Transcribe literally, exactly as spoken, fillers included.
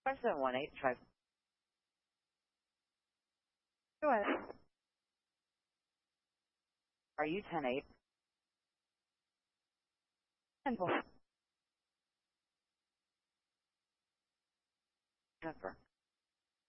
five seven one eight, try. Go ahead. Are you ten eight? ten four. Jennifer.